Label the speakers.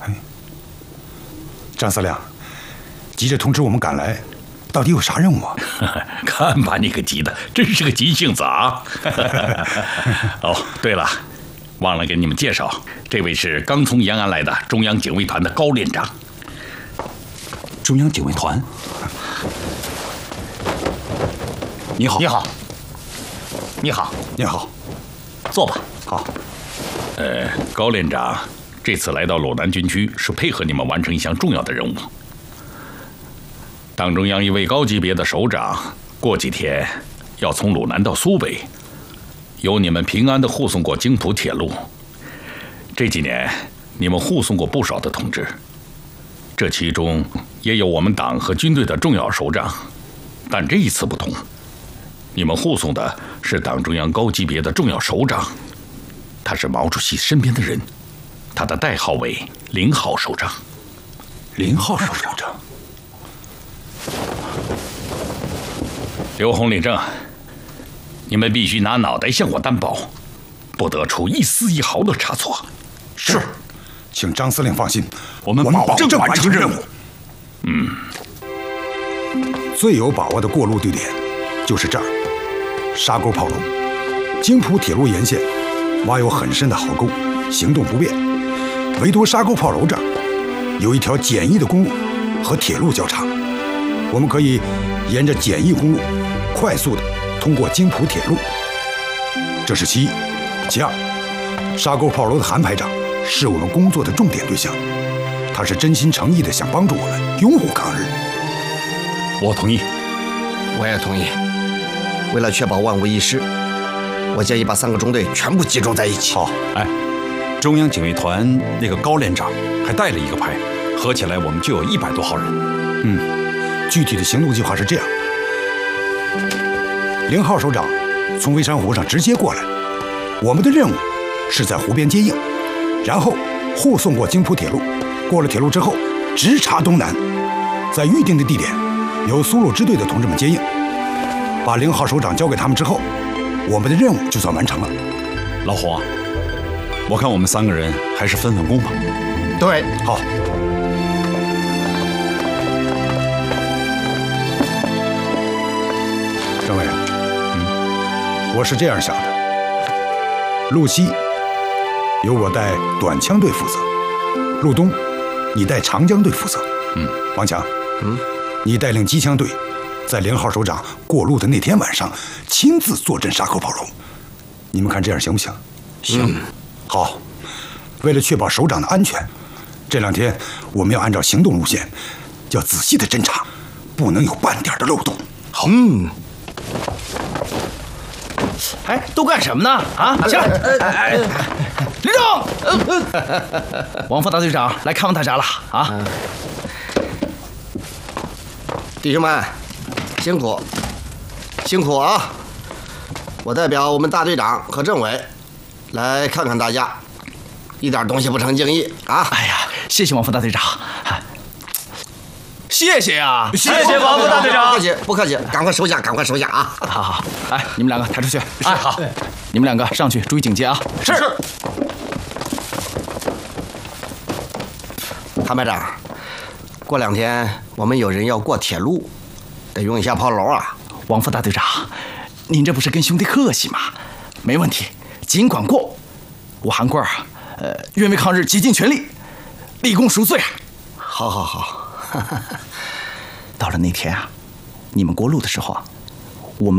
Speaker 1: 张司令，急着通知我们赶来，到底有啥任务啊？
Speaker 2: 看把你给急的，真是个急性子啊！哦，对了，忘了给你们介绍，这位是刚从延安来的中央警卫团的高连长。
Speaker 3: 中央警卫团，你好，
Speaker 4: 你好，你好，
Speaker 1: 你好，
Speaker 4: 坐吧。
Speaker 1: 好。
Speaker 2: 高连长这次来到鲁南军区是配合你们完成一项重要的任务。党中央一位高级别的首长过几天要从鲁南到苏北，由你们平安地护送过京浦铁路。这几年你们护送过不少的同志，这其中也有我们党和军队的重要首长，但这一次不同，你们护送的是党中央高级别的重要首长，他是毛主席身边的人，他的代号为0号首长。
Speaker 3: 0号首长。
Speaker 2: 刘洪、领正，你们必须拿脑袋向我担保，不得出一丝一毫的差错。
Speaker 1: 是，请张司令放心，
Speaker 3: 我们保证完成任务。
Speaker 1: 最有把握的过路地点就是这儿，沙沟炮楼。京浦铁路沿线挖有很深的壕沟，行动不便。唯独沙沟炮楼这儿有一条简易的公路和铁路交叉，我们可以沿着简易公路快速的通过京浦铁路。这是其一。其二，沙沟炮楼的韩排长是我们工作的重点对象，他是真心诚意的想帮助我们拥护抗日。
Speaker 3: 我同意。
Speaker 4: 我也同意。为了确保万无一失，我建议把3个中队全部集中在一起。
Speaker 1: 好，
Speaker 3: 哎，中央警卫团那个高连长还带了一个排，合起来我们就有100多号人。
Speaker 1: 具体的行动计划是这样：0号首长从微山湖上直接过来，我们的任务是在湖边接应，然后护送过京浦铁路，过了铁路之后直插东南，在预定的地点由苏鲁支队的同志们接应。把0号首长交给他们之后，我们的任务就算完成了。
Speaker 3: 老胡啊，我看我们3个人还是分工吧。
Speaker 4: 对，
Speaker 1: 好。政委，我是这样想的：路西由我带短枪队负责，路东你带长江队负责。王强，你带领机枪队，在0号首长过路的那天晚上亲自坐镇沙沟炮楼。你们看这样行不行？
Speaker 3: 行。
Speaker 1: 好。为了确保首长的安全，这2天我们要按照行动路线，要仔细的侦查，不能有半点的漏洞。
Speaker 3: 好。
Speaker 5: 哎，都干什么呢？啊，起来！立正！王副大队长来看望大家了啊！
Speaker 4: 弟兄们，辛苦，辛苦啊！我代表我们大队长和政委来看看大家，一点东西不成敬意啊！
Speaker 5: 哎呀，谢谢王副大队长，谢谢呀！
Speaker 4: 谢谢王副大队长，不客气，不客气，赶快收下，赶快收下啊！
Speaker 5: 好好，哎，你们2个抬出去。哎，好，你们2个上去注意警戒啊！
Speaker 4: 是。韩排长，过2天我们有人要过铁路，得用一下炮楼啊。
Speaker 5: 王副大队长，您这不是跟兄弟客气吗？没问题，尽管过。我韩贵愿为抗日竭尽全力，立功赎罪。
Speaker 4: 好好好。
Speaker 5: 到了那天啊，你们过路的时候啊，